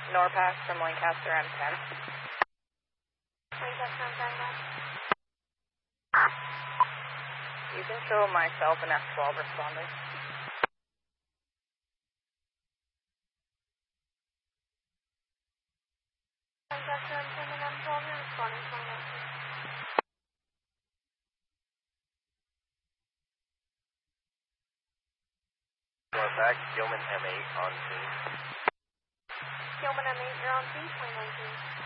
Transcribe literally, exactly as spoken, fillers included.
Norpac from Lancaster M ten. Lancaster M ten, go. You can show myself and F twelve responding. Lancaster M ten and M twelve, you're responding to my message. Norpac, Gilman M eight on scene. Gilman M eight, you're on scene, twenty nineteen.